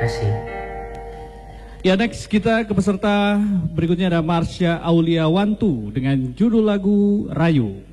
Kasih. Ya, next kita ke peserta berikutnya ada Marsha Aulia Wantu dengan judul lagu Rayu.